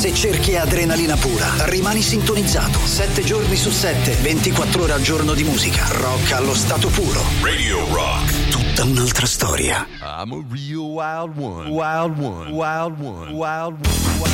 Se cerchi adrenalina pura, rimani sintonizzato. 7 giorni su 7, 24 ore al giorno di musica. Rock allo stato puro. Radio Rock. Tutta un'altra storia. I'm a real wild one. Wild one. Wild one. Wild one.